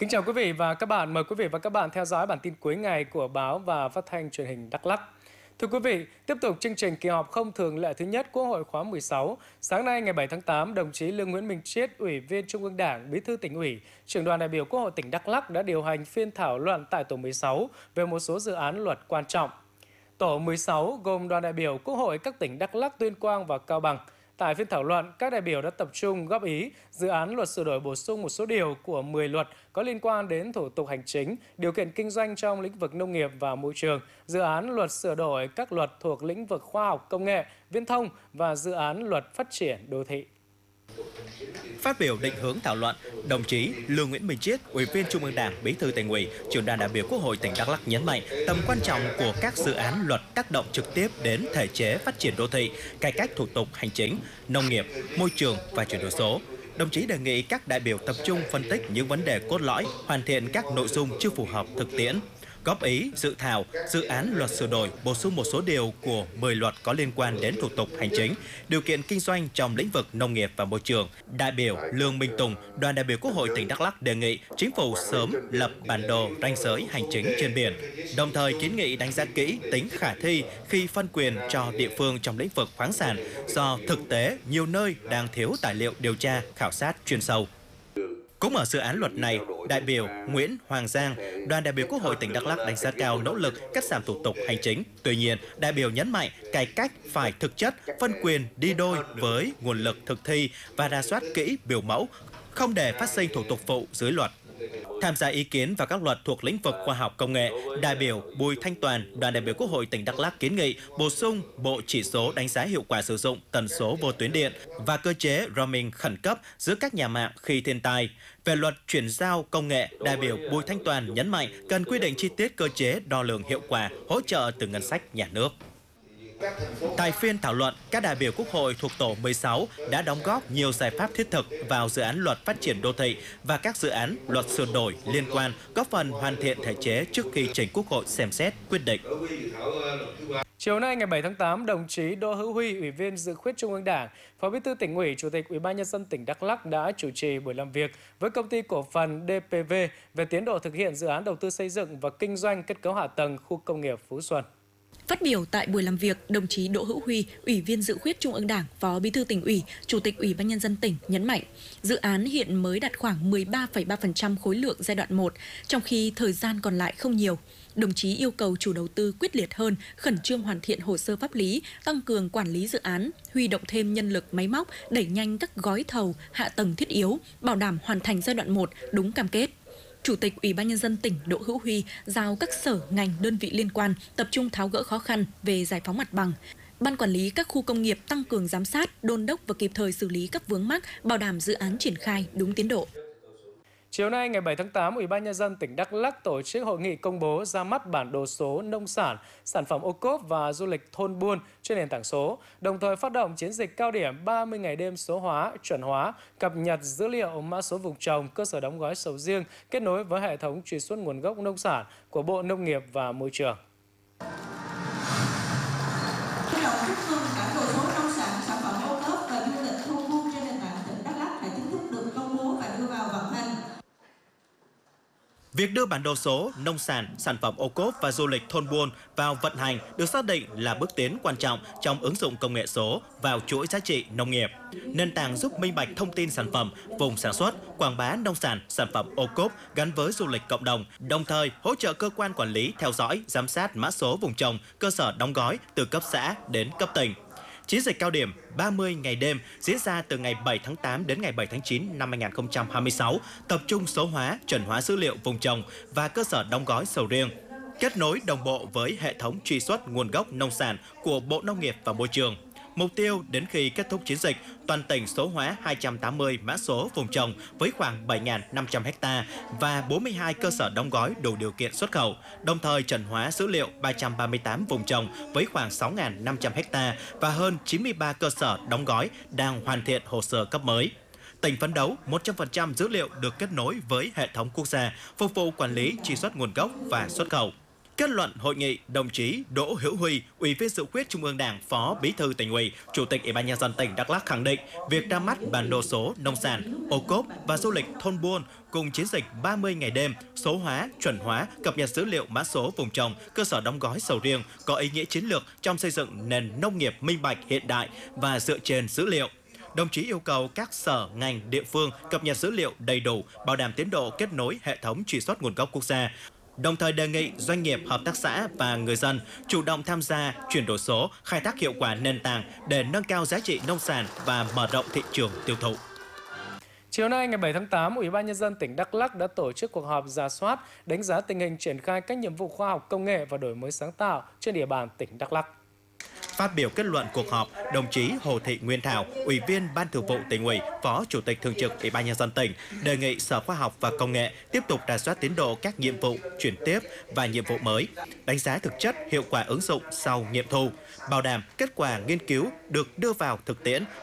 Kính chào quý vị và các bạn. Mời quý vị và các bạn theo dõi bản tin cuối ngày của báo và phát thanh truyền hình Đắk Lắk. Thưa quý vị, tiếp tục chương trình kỳ họp không thường lệ thứ nhất Quốc hội khóa 16. Sáng nay ngày 7 tháng 8, đồng chí Lương Nguyễn Minh Chiết, Ủy viên Trung ương Đảng, Bí thư Tỉnh ủy, Trưởng đoàn đại biểu Quốc hội tỉnh Đắk Lắk đã điều hành phiên thảo luận tại tổ 16 về một số dự án luật quan trọng. Tổ 16 gồm đoàn đại biểu Quốc hội các tỉnh Đắk Lắk, Tuyên Quang và Cao Bằng. Tại phiên thảo luận, các đại biểu đã tập trung góp ý dự án luật sửa đổi bổ sung một số điều của 10 luật có liên quan đến thủ tục hành chính, điều kiện kinh doanh trong lĩnh vực nông nghiệp và môi trường, dự án luật sửa đổi các luật thuộc lĩnh vực khoa học công nghệ, viễn thông và dự án luật phát triển đô thị. Phát biểu định hướng thảo luận, đồng chí Lương Nguyễn Minh Chiết, Ủy viên Trung ương Đảng, Bí thư Tỉnh ủy, Trưởng đoàn đại biểu Quốc hội tỉnh Đắk Lắk nhấn mạnh tầm quan trọng của các dự án luật tác động trực tiếp đến thể chế phát triển đô thị, cải cách thủ tục hành chính, nông nghiệp, môi trường và chuyển đổi số. Đồng chí đề nghị các đại biểu tập trung phân tích những vấn đề cốt lõi, hoàn thiện các nội dung chưa phù hợp thực tiễn, góp ý dự thảo dự án luật sửa đổi bổ sung một số điều của 10 luật có liên quan đến thủ tục hành chính, điều kiện kinh doanh trong lĩnh vực nông nghiệp và môi trường. Đại biểu Lương Minh Tùng, đoàn đại biểu Quốc hội tỉnh Đắk Lắk đề nghị chính phủ sớm lập bản đồ ranh giới hành chính trên biển, đồng thời kiến nghị đánh giá kỹ tính khả thi khi phân quyền cho địa phương trong lĩnh vực khoáng sản, do thực tế nhiều nơi đang thiếu tài liệu điều tra, khảo sát chuyên sâu. Cũng ở dự án luật này, đại biểu Nguyễn Hoàng Giang, đoàn đại biểu Quốc hội tỉnh Đắk Lắk đánh giá cao nỗ lực cắt giảm thủ tục hành chính. Tuy nhiên, đại biểu nhấn mạnh cải cách phải thực chất, phân quyền đi đôi với nguồn lực thực thi và rà soát kỹ biểu mẫu, không để phát sinh thủ tục phụ dưới luật. Tham gia ý kiến vào các luật thuộc lĩnh vực khoa học công nghệ, đại biểu Bùi Thanh Toàn, đoàn đại biểu Quốc hội tỉnh Đắk Lắk kiến nghị bổ sung bộ chỉ số đánh giá hiệu quả sử dụng tần số vô tuyến điện và cơ chế roaming khẩn cấp giữa các nhà mạng khi thiên tai. Về luật chuyển giao công nghệ, đại biểu Bùi Thanh Toàn nhấn mạnh cần quy định chi tiết cơ chế đo lường hiệu quả, hỗ trợ từ ngân sách nhà nước. Tại phiên thảo luận, các đại biểu Quốc hội thuộc tổ 16 đã đóng góp nhiều giải pháp thiết thực vào dự án luật phát triển đô thị và các dự án luật sửa đổi liên quan, góp phần hoàn thiện thể chế trước khi trình Quốc hội xem xét quyết định. Chiều nay ngày 7 tháng 8, đồng chí Đỗ Hữu Huy, Ủy viên Dự khuyết Trung ương Đảng, Phó Bí thư Tỉnh ủy, Chủ tịch Ủy ban nhân dân tỉnh Đắk Lắk đã chủ trì buổi làm việc với công ty cổ phần DPV về tiến độ thực hiện dự án đầu tư xây dựng và kinh doanh kết cấu hạ tầng khu công nghiệp Phú Xuân. Phát biểu tại buổi làm việc, đồng chí Đỗ Hữu Huy, Ủy viên Dự khuyết Trung ương Đảng, Phó Bí thư Tỉnh ủy, Chủ tịch Ủy ban nhân dân tỉnh nhấn mạnh, dự án hiện mới đạt khoảng 13,3% khối lượng giai đoạn 1, trong khi thời gian còn lại không nhiều. Đồng chí yêu cầu chủ đầu tư quyết liệt hơn, khẩn trương hoàn thiện hồ sơ pháp lý, tăng cường quản lý dự án, huy động thêm nhân lực máy móc, đẩy nhanh các gói thầu, hạ tầng thiết yếu, bảo đảm hoàn thành giai đoạn 1 đúng cam kết. Chủ tịch Ủy ban nhân dân tỉnh Đỗ Hữu Huy giao các sở, ngành, đơn vị liên quan tập trung tháo gỡ khó khăn về giải phóng mặt bằng. Ban quản lý các khu công nghiệp tăng cường giám sát, đôn đốc và kịp thời xử lý các vướng mắc, bảo đảm dự án triển khai đúng tiến độ. Chiều nay ngày 7 tháng 8, Ủy ban nhân dân tỉnh Đắk Lắk tổ chức hội nghị công bố ra mắt bản đồ số nông sản, sản phẩm ô cốp và du lịch thôn buôn trên nền tảng số, đồng thời phát động chiến dịch cao điểm 30 ngày đêm số hóa, chuẩn hóa, cập nhật dữ liệu mã số vùng trồng, cơ sở đóng gói sầu riêng kết nối với hệ thống truy xuất nguồn gốc nông sản của Bộ Nông nghiệp và Môi trường. Việc đưa bản đồ số, nông sản, sản phẩm ô cốp và du lịch thôn buôn vào vận hành được xác định là bước tiến quan trọng trong ứng dụng công nghệ số vào chuỗi giá trị nông nghiệp. Nền tảng giúp minh bạch thông tin sản phẩm, vùng sản xuất, quảng bá nông sản, sản phẩm ô cốp gắn với du lịch cộng đồng, đồng thời hỗ trợ cơ quan quản lý theo dõi, giám sát mã số vùng trồng, cơ sở đóng gói từ cấp xã đến cấp tỉnh. Chiến dịch cao điểm 30 ngày đêm diễn ra từ ngày 7 tháng 8 đến ngày 7 tháng 9 năm 2026, tập trung số hóa, chuẩn hóa dữ liệu vùng trồng và cơ sở đóng gói sầu riêng, kết nối đồng bộ với hệ thống truy xuất nguồn gốc nông sản của Bộ Nông nghiệp và Môi trường. Mục tiêu đến khi kết thúc chiến dịch, toàn tỉnh số hóa 280 mã số vùng trồng với khoảng 7.500 ha và 42 cơ sở đóng gói đủ điều kiện xuất khẩu, đồng thời chuẩn hóa dữ liệu 338 vùng trồng với khoảng 6.500 ha và hơn 93 cơ sở đóng gói đang hoàn thiện hồ sơ cấp mới. Tỉnh phấn đấu 100% dữ liệu được kết nối với hệ thống quốc gia, phục vụ quản lý truy xuất nguồn gốc và xuất khẩu. Kết luận hội nghị, đồng chí Đỗ Hữu Huy, Ủy viên Dự khuyết Trung ương Đảng, Phó Bí thư Tỉnh ủy, Chủ tịch Ủy ban nhân dân tỉnh Đắk Lắk khẳng định việc ra mắt bản đồ số nông sản, ô cốp và du lịch thôn buôn cùng chiến dịch 30 ngày đêm số hóa, chuẩn hóa, cập nhật dữ liệu mã số vùng trồng, cơ sở đóng gói sầu riêng có ý nghĩa chiến lược trong xây dựng nền nông nghiệp minh bạch hiện đại và dựa trên dữ liệu. Đồng chí yêu cầu các sở, ngành, địa phương cập nhật dữ liệu đầy đủ, bảo đảm tiến độ kết nối hệ thống truy xuất nguồn gốc quốc gia. Đồng thời đề nghị doanh nghiệp, hợp tác xã và người dân chủ động tham gia chuyển đổi số, khai thác hiệu quả nền tảng để nâng cao giá trị nông sản và mở rộng thị trường tiêu thụ. Chiều nay ngày 7 tháng 8, Ủy ban nhân dân tỉnh Đắk Lắk đã tổ chức cuộc họp rà soát, đánh giá tình hình triển khai các nhiệm vụ khoa học công nghệ và đổi mới sáng tạo trên địa bàn tỉnh Đắk Lắk. Phát biểu kết luận cuộc họp, đồng chí Hồ Thị Nguyên Thảo, Ủy viên Ban Thường vụ Tỉnh ủy, Phó Chủ tịch Thường trực Ủy ban nhân dân tỉnh đề nghị Sở Khoa học và Công nghệ tiếp tục rà soát tiến độ các nhiệm vụ chuyển tiếp và nhiệm vụ mới, đánh giá thực chất hiệu quả ứng dụng sau nghiệm thu, bảo đảm kết quả nghiên cứu được đưa vào thực tiễn